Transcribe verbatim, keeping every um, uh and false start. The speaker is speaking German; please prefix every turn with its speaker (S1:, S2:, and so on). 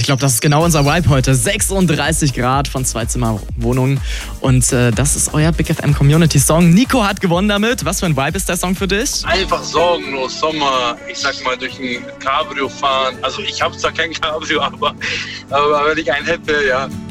S1: ich glaube, das ist genau unser Vibe heute. sechsunddreißig Grad von Zwei-Zimmer-Wohnungen. Und äh, das ist euer Big F M Community Song. Nico hat gewonnen damit. Was für ein Vibe ist der Song für dich?
S2: Einfach sorgenlos, Sommer, ich sag mal, durch ein Cabrio fahren. Also ich habe zwar kein Cabrio, aber, aber wenn ich einen hätte, ja.